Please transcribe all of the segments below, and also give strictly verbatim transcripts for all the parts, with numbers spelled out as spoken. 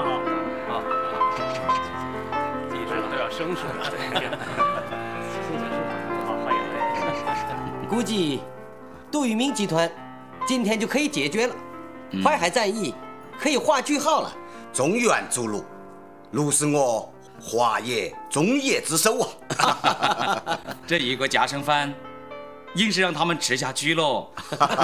上好。好，记住都要生疏了。好，欢迎。 估计杜聿明集团今天就可以解决了，淮海战役可以画句号了。 中原逐鹿，鹿是我华野中野之首啊！ 这一个家常饭，硬是让他们吃下去喽。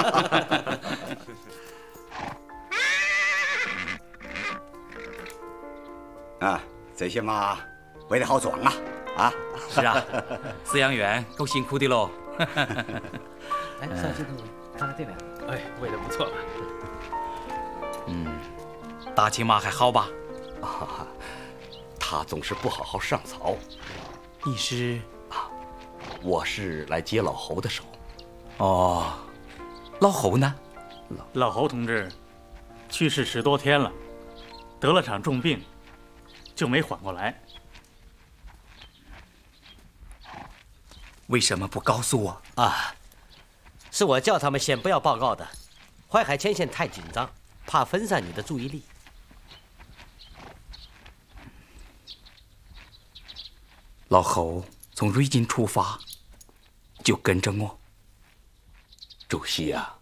啊，这些马喂得好壮啊！啊， 是啊，饲养员够辛苦的喽。 来，上镜头，看看这两个。 哎，喂得不错了。 嗯，大青马还好吧？ 啊，他总是不好好上草。 你是啊，我是来接老侯的手。 哦，老侯呢？ 老老侯同志去世十多天了，得了场重病，就没缓过来。 为什么不告诉我啊？是我叫他们先不要报告的。淮海前线太紧张，怕分散你的注意力。 老侯从瑞金出发，就跟着我。 主席啊，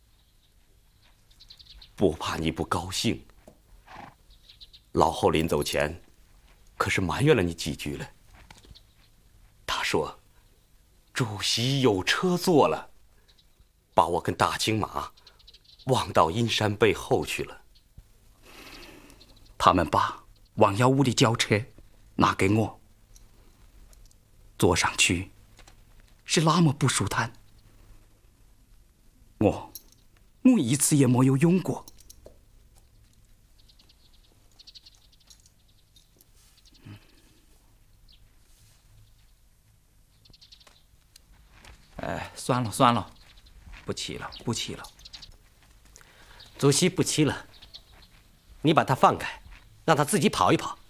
不怕你不高兴。老侯临走前，可是埋怨了你几句了。他说：“主席有车坐了，把我跟大青马忘到阴山背后去了。” 他们把王耀武的轿车拿给我，坐上去是那么不舒坦，我我一次也没有用过。哎，算了算了，不骑了不骑了。 主席不骑了，你把他放开，让他自己跑一跑。